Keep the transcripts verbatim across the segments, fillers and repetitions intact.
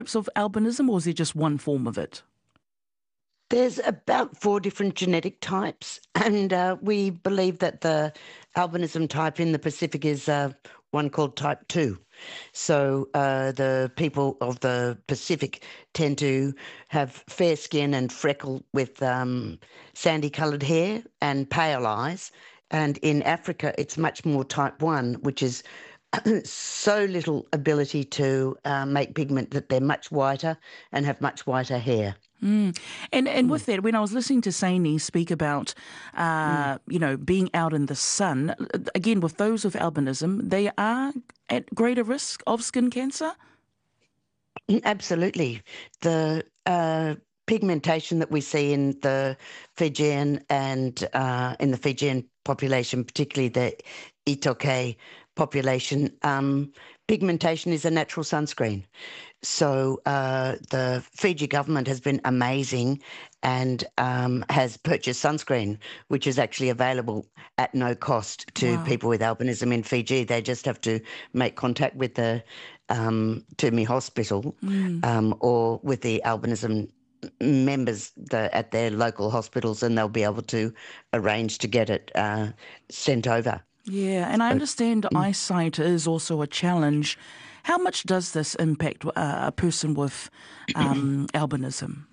types of albinism, or is there just one form of it? There's about four different genetic types, and uh, we believe that the albinism type in the Pacific is uh, one called type two. So uh, the people of the Pacific tend to have fair skin and freckle with um, sandy coloured hair and pale eyes. And in Africa, it's much more type one, which is so little ability to uh, make pigment that they're much whiter and have much whiter hair. Mm. And and Mm, with that, when I was listening to Saini speak about, mm. uh, you know, being out in the sun, again, with those with albinism, they are at greater risk of skin cancer? Mm, absolutely. The uh, pigmentation that we see in the Fijian and uh, in the Fijian population, particularly the Itoke population, um, pigmentation is a natural sunscreen. So uh, the Fiji government has been amazing and um, has purchased sunscreen, which is actually available at no cost to Wow. people with albinism in Fiji. They just have to make contact with the um, Tumi Hospital Mm. um, or with the albinism members the, at their local hospitals, and they'll be able to arrange to get it uh, sent over. Yeah, and I So, understand mm. eyesight is also a challenge. How much does this impact uh, a person with um, albinism?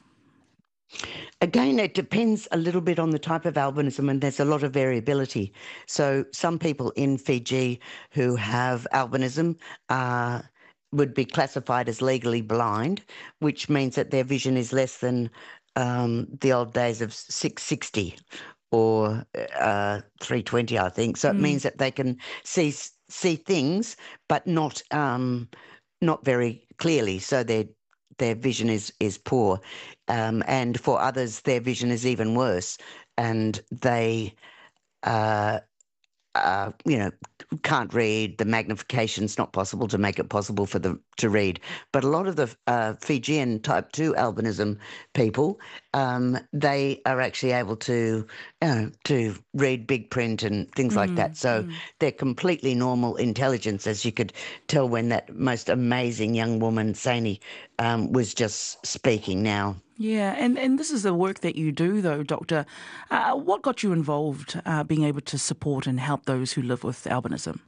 Again, it depends a little bit on the type of albinism, and there's a lot of variability. So, some people in Fiji who have albinism uh, would be classified as legally blind, which means that their vision is less than um, the old days of six sixty or uh, three twenty, I think. So, it Mm. means that they can see see things, but not um, not very clearly. So, their their vision is is poor, um, and for others, their vision is even worse, and they, uh, uh, you know, can't read. The magnification's not possible to make it possible for them to read. But a lot of the uh, Fijian type two albinism people, um, they are actually able to, you know, to read big print and things like Mm. that. So Mm. they're completely normal intelligence, as you could tell when that most amazing young woman, Saini, um, was just speaking now. Yeah, and, and this is the work that you do, though, Doctor. Uh, what got you involved, uh, being able to support and help those who live with albinism?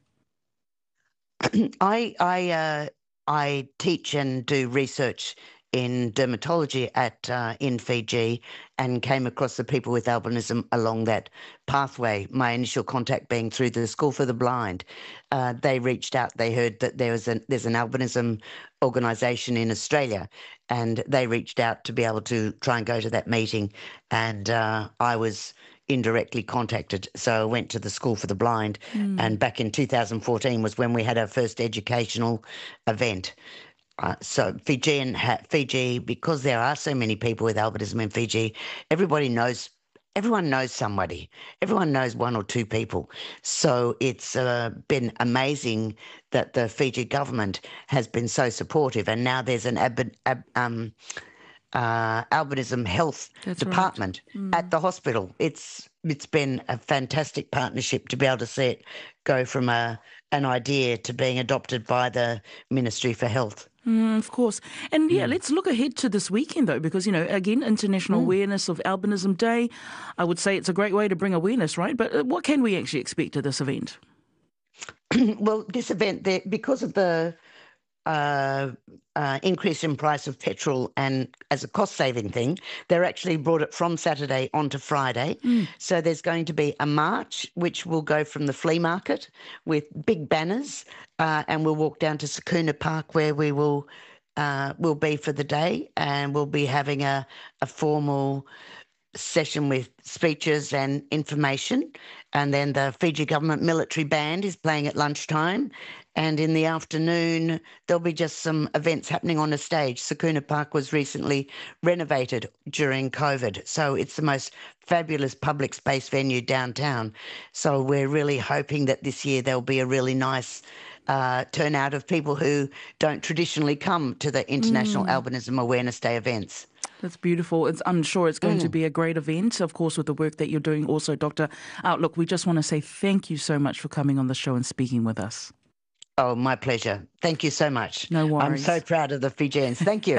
I I uh, I teach and do research in dermatology at uh, in Fiji, and came across the people with albinism along that pathway. My initial contact being through the School for the Blind. Uh, they reached out. They heard that there was an there's an albinism organisation in Australia, and they reached out to be able to try and go to that meeting. And uh, I was indirectly contacted. So I went to the School for the Blind, Mm. and back in two thousand fourteen was when we had our first educational event. Uh, so Fijian ha- Fiji, because there are so many people with albinism in Fiji, everybody knows. Everyone knows somebody. Everyone knows one or two people. So it's uh, been amazing that the Fiji government has been so supportive, and now there's an ab- ab- um, uh, albinism health That's right. department at Mm. the hospital. It's it's been a fantastic partnership to be able to see it go from a an idea to being adopted by the Ministry for Health. Mm, of course. And yeah, Mm. let's look ahead to this weekend, though, because, you know, again, International Mm. Awareness of Albinism Day. I would say it's a great way to bring awareness, right? But uh, what can we actually expect at this event? Well, this event, there, because of the uh, uh, increase in price of petrol and as a cost saving thing, they're actually brought it from Saturday onto Friday. Mm. So there's going to be a march which will go from the flea market with big banners, uh, and we'll walk down to Sakuna Park where we will uh, will be for the day, and we'll be having a, a formal session with speeches and information. And then the Fiji government military band is playing at lunchtime. And in the afternoon, there'll be just some events happening on a stage. Sakuna Park was recently renovated during COVID. So it's the most fabulous public space venue downtown. So we're really hoping that this year there'll be a really nice uh, turnout of people who don't traditionally come to the International Mm. Albinism Awareness Day events. That's beautiful. It's, I'm sure it's going to Mm. be a great event, of course, with the work that you're doing also, Doctor. Uh, look, we just want to say thank you so much for coming on the show and speaking with us. Oh, my pleasure. Thank you so much. No I'm worries. so proud of the Fijians. Thank you.